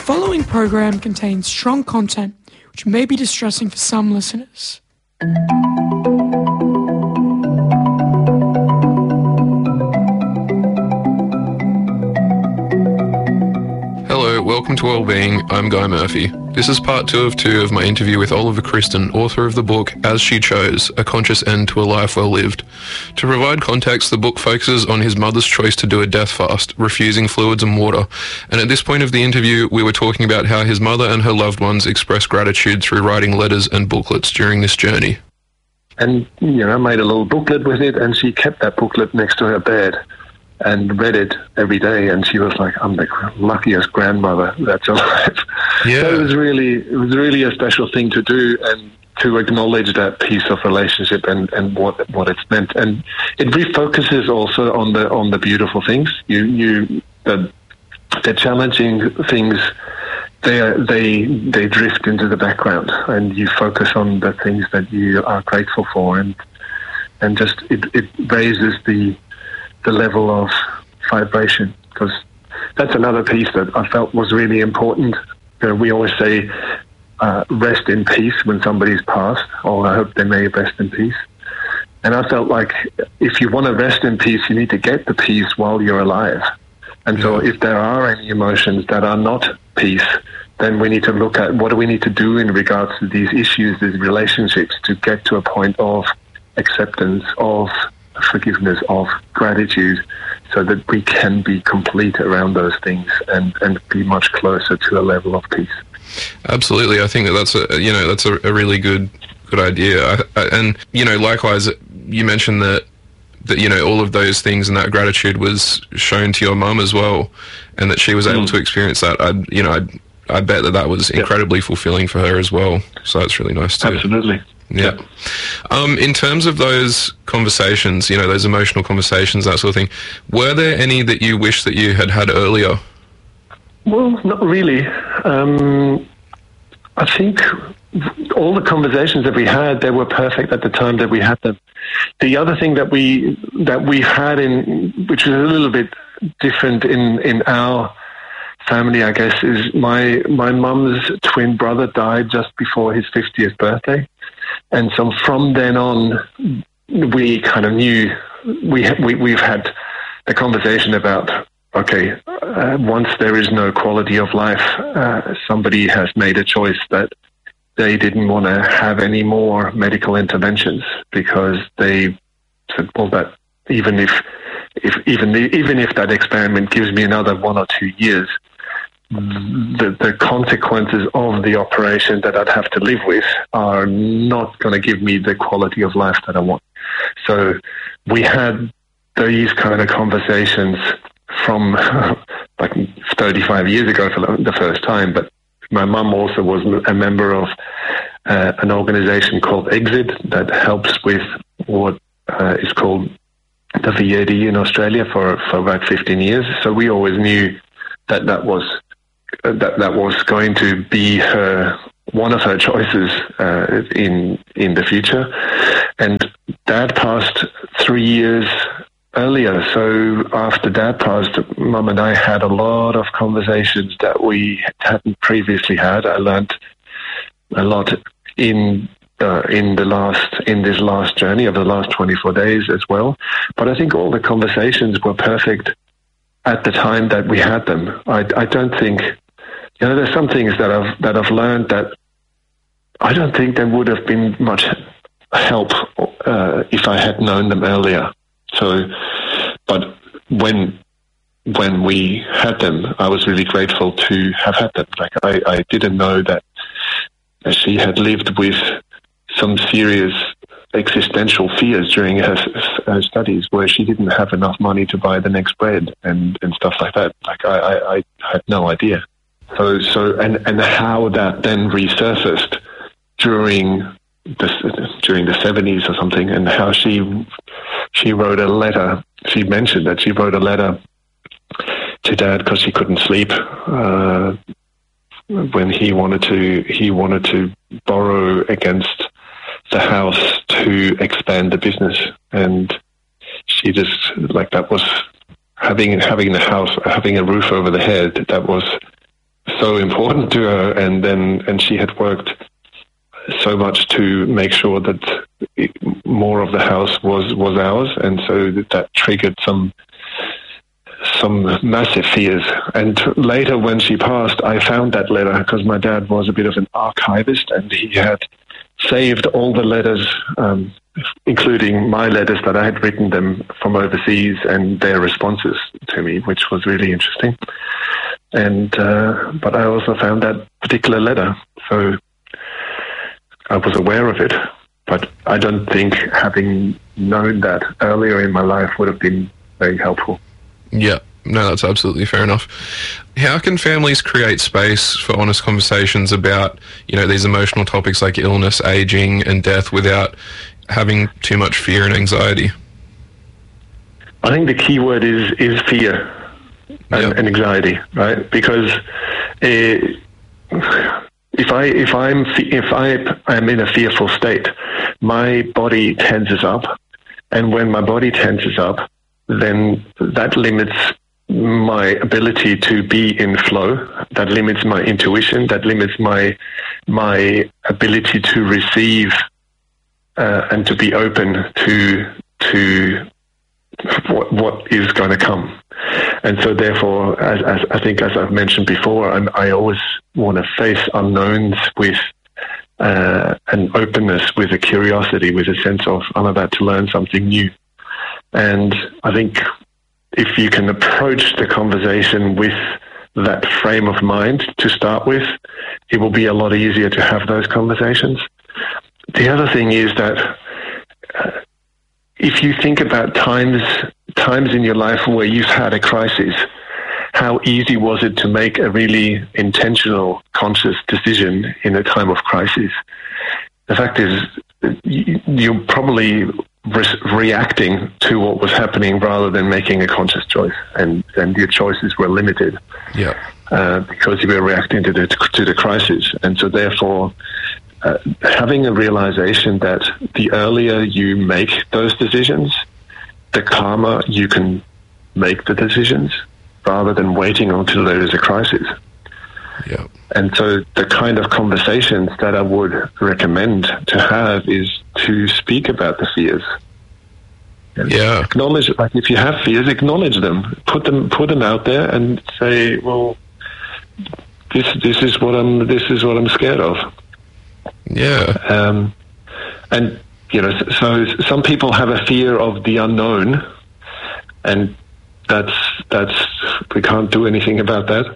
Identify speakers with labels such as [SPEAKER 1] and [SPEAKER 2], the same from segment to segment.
[SPEAKER 1] following program contains strong content which may be distressing for some listeners.
[SPEAKER 2] Hello, welcome to Wellbeing. I'm Guy Murphy. This is part 2 of my interview with Oliver Christen, author of the book As She Chose, A Conscious End to a Life Well Lived. To provide context, the book focuses on his mother's choice to do a death fast, refusing fluids and water. And at this point of the interview, we were talking about how his mother and her loved ones expressed gratitude through writing letters and booklets during this journey.
[SPEAKER 3] And, I made a little booklet with it, and she kept that booklet next to her bed and read it every day, and she was like, "I'm the luckiest grandmother that's alive."
[SPEAKER 2] Yeah.
[SPEAKER 3] So it was really a special thing to do, and to acknowledge that piece of relationship and what it's meant. And it refocuses also on the beautiful things. The challenging things, they drift into the background, and you focus on the things that you are grateful for, and just it raises the level of vibration, because that's another piece that I felt was really important. We always say rest in peace when somebody's passed, or I hope they may rest in peace. And I felt like if you want to rest in peace, you need to get the peace while you're alive. And so if there are any emotions that are not peace, then we need to look at what do we need to do in regards to these issues, these relationships, to get to a point of acceptance, of forgiveness, of gratitude, so that we can be complete around those things and be much closer to a level of peace.
[SPEAKER 2] Absolutely. I think that's a really good idea. And likewise, you mentioned that all of those things and that gratitude was shown to your mum as well, and that she was able to experience that. I bet that was incredibly fulfilling for her as well. So it's really nice too.
[SPEAKER 3] Absolutely.
[SPEAKER 2] Yeah. In terms of those conversations, those emotional conversations, that sort of thing, were there any that you wish that you had earlier?
[SPEAKER 3] Well, not really. I think all the conversations that we had, they were perfect at the time that we had them. The other thing that we had which is a little bit different in our family, I guess, is my mum's twin brother died just before his 50th birthday. And so from then on, we kind of knew we've had the conversation about, okay, once there is no quality of life, somebody has made a choice that they didn't want to have any more medical interventions, because they said, well, that even if that experiment gives me another 1 or 2 years, the consequences of the operation that I'd have to live with are not going to give me the quality of life that I want. So we had these kind of conversations from like 35 years ago for the first time. But my mum also was a member of an organization called Exit that helps with what is called the VAD in Australia for about 15 years. So we always knew that was going to be one of her choices in the future. And Dad passed 3 years earlier. So after Dad passed, Mum and I had a lot of conversations that we hadn't previously had. I learned a lot in this last journey of the last 24 days as well. But I think all the conversations were perfect at the time that we had them. I don't think, there's some things that I've learned that I don't think there would have been much help if I had known them earlier. So, but when we had them, I was really grateful to have had them. Like I didn't know that she had lived with some serious existential fears during her studies, where she didn't have enough money to buy the next bread and stuff like that. Like I had no idea. So and how that then resurfaced during the 70s or something, and how she wrote a letter. She mentioned that she wrote a letter to Dad because she couldn't sleep when he wanted to borrow against the house to expand the business, and she just that was having the house, having a roof over the head. That was so important to her, and she had worked so much to make sure that more of the house was ours, and so that triggered some massive fears. And later, when she passed, I found that letter because my dad was a bit of an archivist, and he had saved all the letters, including my letters that I had written them from overseas, and their responses to me, which was really interesting. And but I also found that particular letter, so I was aware of it. But I don't think having known that earlier in my life would have been very helpful.
[SPEAKER 2] Yeah, no, that's absolutely fair enough. How can families create space for honest conversations about, these emotional topics like illness, aging, and death without having too much fear and anxiety?
[SPEAKER 3] I think the key word is fear and anxiety, right? Because if I am in a fearful state, my body tenses up, and when my body tenses up, then that limits my ability to be in flow. That limits my intuition. That limits my ability to receive and to be open to what is going to come. And so therefore, as I think, as I've mentioned before, I always want to face unknowns with an openness, with a curiosity, with a sense of, I'm about to learn something new. And I think if you can approach the conversation with that frame of mind to start with, it will be a lot easier to have those conversations. The other thing is that if you think about times in your life where you've had a crisis, how easy was it to make a really intentional, conscious decision in a time of crisis? The fact is, you're probably reacting to what was happening rather than making a conscious choice, and your choices were limited.
[SPEAKER 2] Yeah,
[SPEAKER 3] because you were reacting to the crisis, and so therefore, having a realization that the earlier you make those decisions, the calmer you can make the decisions, rather than waiting until there is a crisis.
[SPEAKER 2] Yeah. And
[SPEAKER 3] so the kind of conversations that I would recommend to have is to speak about the fears.
[SPEAKER 2] Yeah.
[SPEAKER 3] Acknowledge, like, if you have fears, acknowledge them. Put them out there and say, well, this is what I'm scared of.
[SPEAKER 2] Yeah.
[SPEAKER 3] And so some people have a fear of the unknown, and that's we can't do anything about that.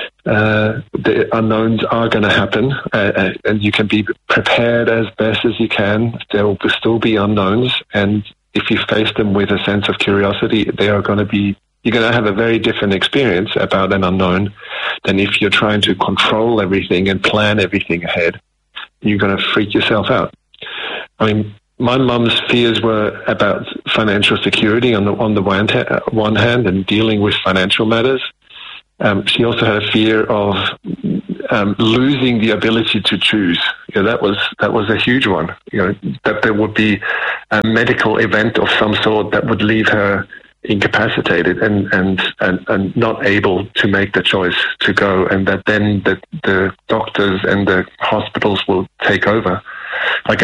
[SPEAKER 3] The unknowns are going to happen, and you can be prepared as best as you can. There will still be unknowns, and if you face them with a sense of curiosity, you're going to have a very different experience about an unknown than if you're trying to control everything and plan everything ahead. You're going to freak yourself out. I mean, my mum's fears were about financial security on the one hand and dealing with financial matters. She also had a fear of losing the ability to choose. That was a huge one. That there would be a medical event of some sort that would leave her incapacitated and not able to make the choice to go, and that then the doctors and the hospitals will take over. Like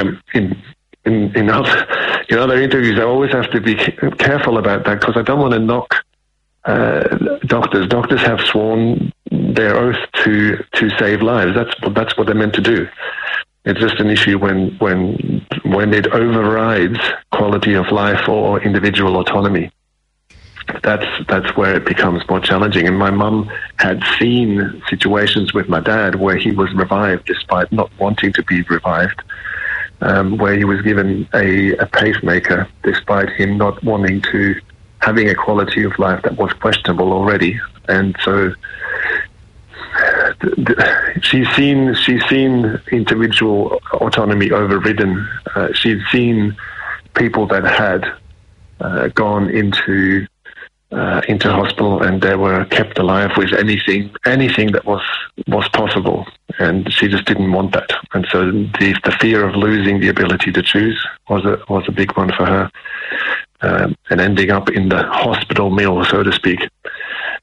[SPEAKER 3] in other interviews, I always have to be careful about that, because I don't want to knock doctors. Doctors have sworn their oath to save lives. That's what they're meant to do. It's just an issue when it overrides quality of life or individual autonomy. That's where it becomes more challenging. And my mum had seen situations with my dad where he was revived despite not wanting to be revived, where he was given a pacemaker despite him not wanting to, having a quality of life that was questionable already. And so she's seen individual autonomy overridden. She'd seen people that had gone into hospital, and they were kept alive with anything that was possible, and she just didn't want that. And so the fear of losing the ability to choose was a big one for her, and ending up in the hospital mill, so to speak.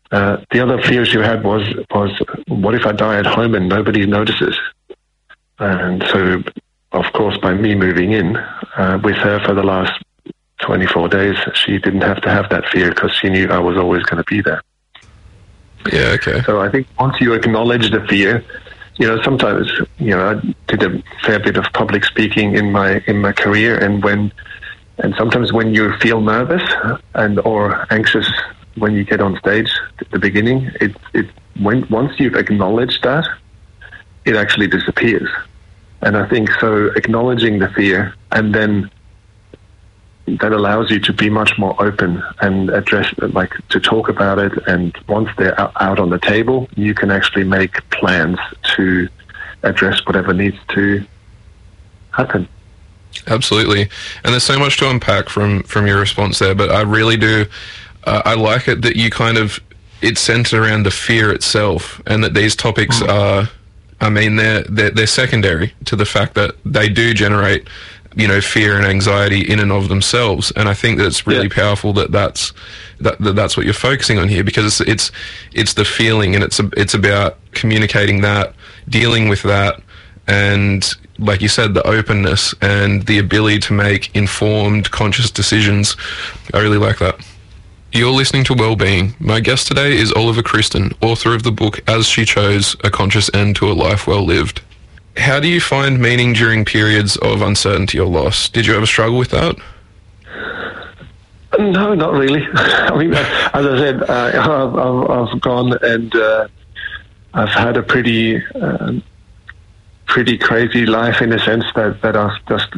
[SPEAKER 3] The other fear she had was what if I die at home and nobody notices? And so, of course, by me moving in with her for the last 24 days, she didn't have to have that fear because she knew I was always going to be there.
[SPEAKER 2] Yeah, okay.
[SPEAKER 3] So I think once you acknowledge the fear, sometimes, I did a fair bit of public speaking in my career, and sometimes when you feel nervous or anxious when you get on stage at the beginning, once you've acknowledged that, it actually disappears. And I think so acknowledging the fear, and then that allows you to be much more open and address, to talk about it. And once they're out on the table, you can actually make plans to address whatever needs to happen.
[SPEAKER 2] Absolutely. And there's so much to unpack from your response there, but I really do, I like it that you it's centered around the fear itself, and that these topics are, they're secondary to the fact that they do generate, fear and anxiety in and of themselves. And I think that it's really powerful that's what you're focusing on here, because it's the feeling, and it's about communicating that, dealing with that, and like you said, the openness and the ability to make informed, conscious decisions. I really like that. You're listening to Wellbeing. My guest today is Oliver Christen, author of the book As She Chose, A Conscious End to a Life Well Lived. How do you find meaning during periods of uncertainty or loss? Did you ever struggle with that?
[SPEAKER 3] No, not really. I mean, as I said, I've gone and I've had a pretty crazy life, in a sense that I've just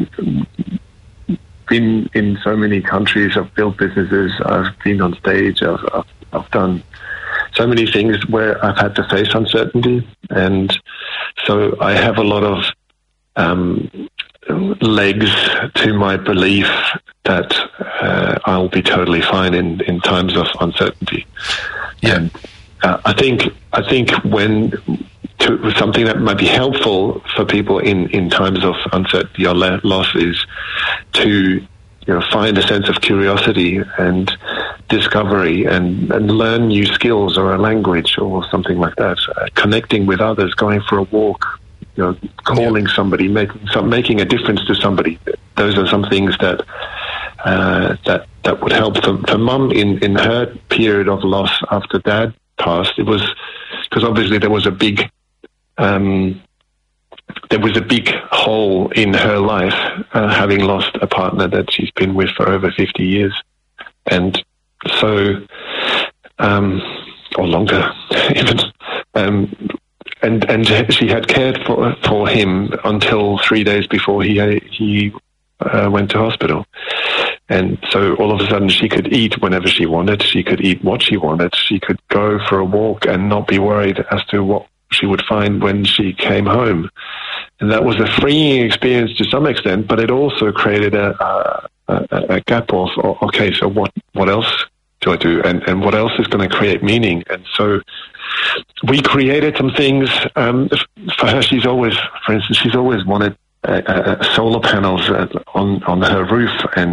[SPEAKER 3] been in so many countries. I've built businesses. I've been on stage. I've done so many things where I've had to face uncertainty, and so I have a lot of legs to my belief that I'll be totally fine in times of uncertainty.
[SPEAKER 2] Yeah,
[SPEAKER 3] and I think when something that might be helpful for people in times of uncertainty or loss is to find a sense of curiosity and discovery and learn new skills or a language or something like that. Connecting with others, going for a walk, calling somebody, making a difference to somebody. Those are some things that would help. For Mum in her period of loss after Dad passed, it was because obviously there was a big hole in her life, having lost a partner that she's been with for over 50 years. And so, or longer even. And she had cared for him until 3 days before he went to hospital. And so all of a sudden she could eat whenever she wanted. She could eat what she wanted. She could go for a walk and not be worried as to what she would find when she came home. And that was a freeing experience to some extent, but it also created a gap of, okay, so what else do I do? And what else is going to create meaning? And so we created some things. For her, for instance, she's always wanted solar panels on her roof, and